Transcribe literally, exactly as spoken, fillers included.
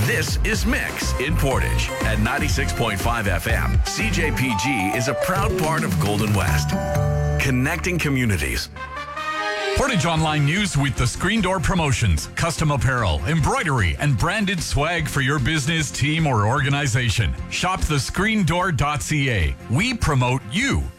This is Mix in Portage at ninety-six point five F M. C J P G is a proud part of Golden West, connecting communities. Portage Online News with the Screen Door Promotions. Custom apparel, embroidery, and branded swag for your business, team, or organization. Shop the screen door dot c a. We promote you.